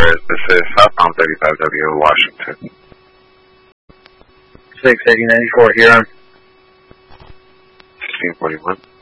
Paris. This is southbound 35W, Washington. 68094 here. 1641.